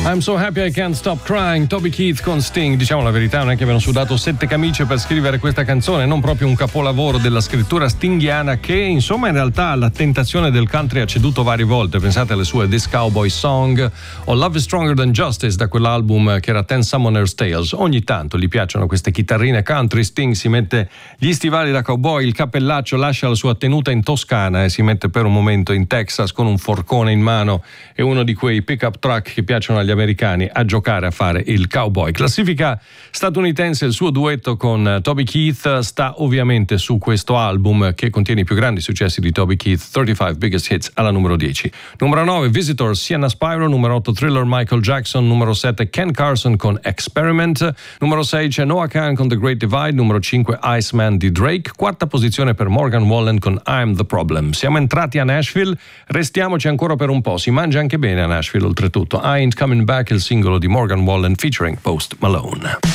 I'm so happy I can't stop crying, Toby Keith con Sting. Diciamo la verità, non è che abbiano sudato 7 camicie per scrivere questa canzone, non proprio un capolavoro della scrittura stinghiana che insomma in realtà alla tentazione del country ha ceduto varie volte. Pensate alle sue This Cowboy Song o Love is Stronger Than Justice da quell'album che era Ten Summoner's Tales. Ogni tanto gli piacciono queste chitarrine country. Sting si mette gli stivali da cowboy, il cappellaccio, lascia la sua tenuta in Toscana e si mette per un momento in Texas con un forcone in mano e uno di quei pick-up truck che piacciono agli americani a giocare a fare il cowboy. Classifica statunitense, il suo duetto con Toby Keith sta ovviamente su questo album che contiene i più grandi successi di Toby Keith, 35 Biggest Hits, alla numero 10. Numero 9 Visitors, Sienna Spyro. Numero 8 Thriller, Michael Jackson. Numero 7 Ken Carson con Experiment. Numero 6 c'è Noah Kahan con The Great Divide. Numero 5 Iceman di Drake. Quarta posizione per Morgan Wallen con I'm the Problem. Siamo entrati a Nashville, restiamoci ancora per un po', si mangia anche bene a Nashville oltretutto. I Ain't Coming Back, il singolo di Morgan Wallen featuring Post Malone.